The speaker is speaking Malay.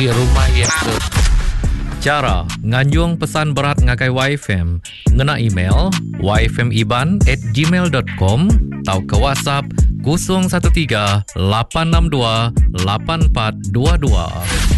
pergi rumah ya tu. Cara nganjung pesan berat ngakai YFM ngena email yfmiban@gmail.com atau ke WhatsApp 013 862 8422.